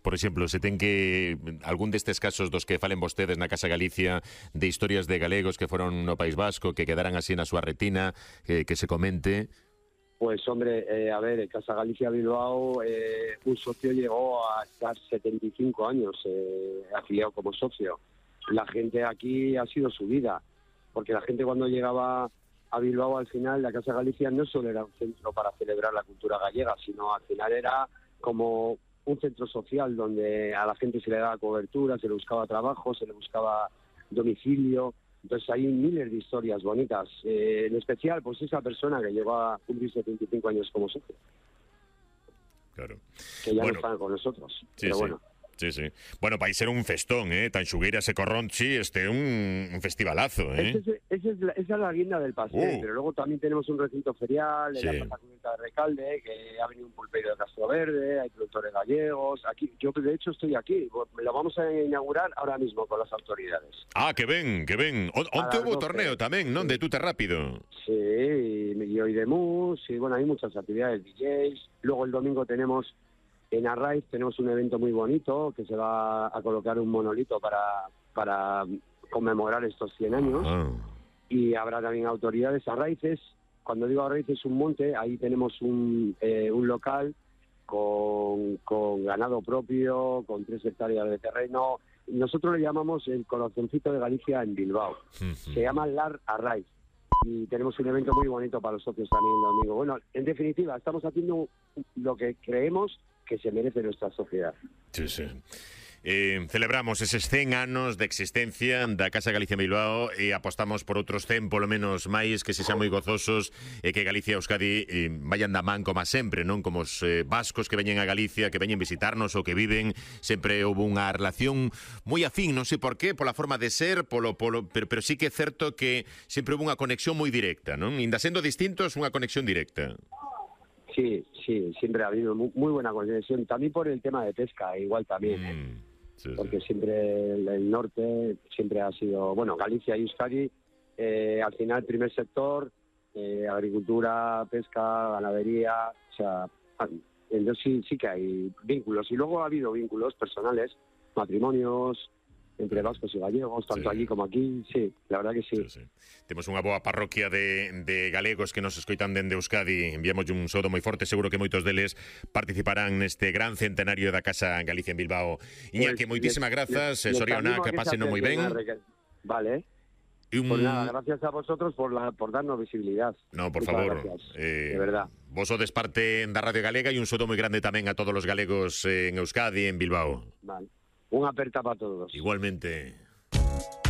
por exemplo, se ten que algún destes casos dos que falen vostedes na Casa Galicia de historias de galegos que foron no País Vasco, que quedaran así na súa retina, que se comente. Pues hombre, a ver, en Casa Galicia Bilbao un socio llegó a estar 75 años afiliado como socio. La gente aquí ha sido su vida, porque la gente cuando llegaba a Bilbao al final, la Casa Galicia no solo era un centro para celebrar la cultura gallega, sino al final era como un centro social donde a la gente se le daba cobertura, se le buscaba trabajo, se le buscaba domicilio. Entonces hay miles de historias bonitas, en especial pues esa persona que llegó a cumplir 75 años como socio. Claro. Que ya no están con nosotros, sí, pero sí. bueno. Sí, sí. Bueno, vais ser un festón, Tanxugueiras e Corronchi, un festivalazo, Esa es la guinda del pastel, pero luego también tenemos un recinto ferial en la Plaza Cuneta de Recalde, que ha venido un pulpeiro de Castro Verde, hay productores gallegos. Aquí, yo de hecho estoy aquí, lo vamos a inaugurar ahora mismo con las autoridades. Ah, que ven, que ven. Onte hubo torneo tamén, non? De Tute Rápido. Sí, y hoy de mus, y bueno, hay muchas actividades, DJs. Luego el domingo tenemos en Arraiz tenemos un evento muy bonito que se va a colocar un monolito para conmemorar estos 100 años. Y habrá también autoridades. Arraiz cuando digo Arraiz es un monte, ahí tenemos un local con ganado propio, con 3 hectáreas de terreno. Nosotros le llamamos el corazoncito de Galicia en Bilbao. Se llama LAR Arraiz. Y tenemos un evento muy bonito para los socios también el domingo. Bueno, en definitiva, estamos haciendo lo que creemos que se merece nuestra sociedad. Sí, sí. Celebramos eses 100 anos de existencia da Casa Galicia en Bilbao e apostamos por outros 100 polo menos máis que se xa moi gozosos e que Galicia e Euskadi vayan da man como sempre, non? Como os vascos que veñen a Galicia, que veñen visitarnos ou que viven, sempre houve unha relación moi afín, non sei por qué, pola forma de ser, pero sí que é certo que sempre houve unha conexión moi directa, non? Inda sendo distintos, unha conexión directa. Sí, siempre ha habido muy buena conexión, también por el tema de pesca, igual también, porque siempre el norte siempre ha sido, bueno, Galicia y Euskadi, al final primer sector, agricultura, pesca, ganadería, o sea, entonces sí que hay vínculos, y luego ha habido vínculos personales, matrimonios entre vascos e gallegos, tanto allí como aquí, sí, la verdad que sí. Temos unha boa parroquia de galegos que nos escoitan dende Euskadi, enviamos un saúdo moi forte, seguro que moitos deles participarán neste gran centenario da Casa Galicia en Bilbao. Iñaki, moitísimas grazas, Soriana, que pasen moi ben. Vale. Pues nada, gracias a vosotros por darnos visibilidad. No, por favor. De verdad. Vos sodes parte da Radio Galega e un saúdo moi grande tamén a todos os galegos en Euskadi, en Bilbao. Vale. Unha aperta para todos. Igualmente.